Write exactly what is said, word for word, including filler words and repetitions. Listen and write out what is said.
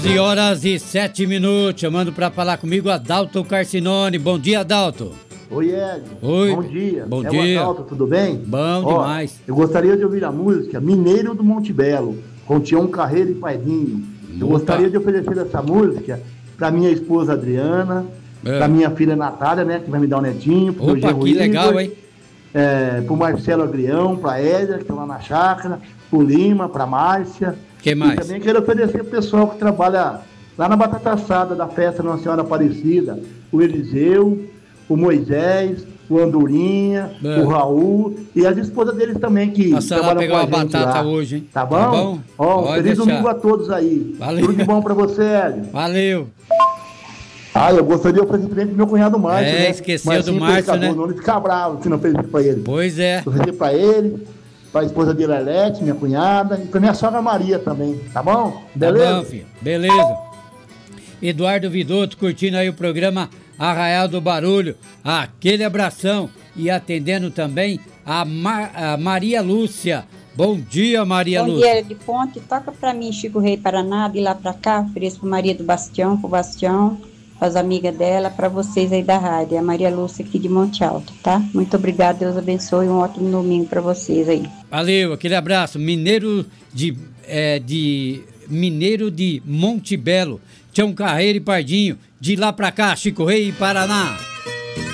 onze horas e sete minutos, chamando para falar comigo Adalto Carcinone. Bom dia, Adalto. Oi, Hélio. Oi. Bom dia. Bom é dia. O Adalto, tudo bem? Bom Ó, demais. Eu gostaria de ouvir a música Mineiro do Monte Belo, com Tião Carreiro e Paizinho. Eu Opa. gostaria de oferecer essa música para minha esposa Adriana, É. para minha filha Natália, né, que vai me dar um netinho, pro meu Opa, genro que legal, Igor, hein? É, pro Marcelo Agrião, pra Élia, que está lá na chácara, pro Lima, pra Márcia. Que mais? E também quero oferecer pro pessoal que trabalha lá na Batata Assada da festa Nossa Senhora Aparecida, o Eliseu, o Moisés, o Andorinha, É. o Raul e as esposas deles também que Passar lá trabalham pegar com a uma gente batata lá. hoje, hein? Tá bom? Tá bom? Ó, um Pode feliz deixar. domingo a todos aí. Valeu. Tudo de bom pra você, Hélio. Valeu. Ah, eu gostaria de oferecer também pro meu cunhado Márcio, É, né? esqueceu Marcinho do Márcio, pescador, né? O nome fica bravo se não fez pra ele. Pois é. Oferecer pra ele, pra esposa dele, Arlete, minha cunhada, e pra minha sogra Maria também, tá bom? Beleza? Tá bom, filho. Beleza. Eduardo Vidotto curtindo aí o programa Arraial do Barulho. Aquele abração. E atendendo também a, Mar- a Maria Lúcia. Bom dia, Maria Bom Lúcia. dia, de Ponte. Toca pra mim, Chico Rei Paraná, de lá pra cá. Ofereço pra Maria do Bastião, pro Bastião, as amigas dela, pra vocês aí da rádio. É a Maria Lúcia aqui de Monte Alto, tá? Muito obrigada, Deus abençoe. Um ótimo domingo pra vocês aí. Valeu, aquele abraço. Mineiro de, é, de Mineiro de Monte Belo. Tião Carreiro e Pardinho. De lá pra cá, Chico Rei e Paraná.